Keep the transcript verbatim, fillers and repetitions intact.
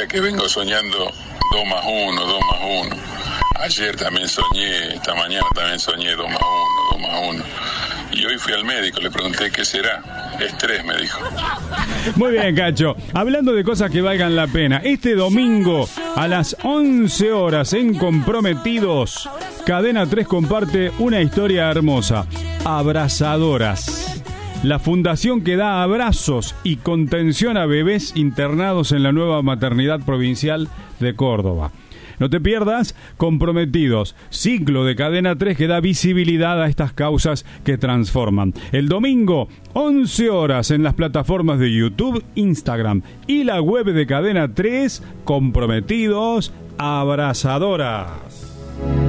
que vengo soñando dos más uno, dos más uno. Ayer también soñé, esta mañana también soñé dos más uno, dos más uno. Y hoy fui al médico, le pregunté qué será. Estrés, me dijo. Muy bien, Cacho. Hablando de cosas que valgan la pena, este domingo a las once horas en Comprometidos, Cadena tres comparte una historia hermosa. Abrazadoras. La fundación que da abrazos y contención a bebés internados en la nueva maternidad provincial de Córdoba. No te pierdas Comprometidos, ciclo de Cadena tres que da visibilidad a estas causas que transforman. El domingo, once horas en las plataformas de YouTube, Instagram y la web de Cadena tres, Comprometidos, Abrazadoras.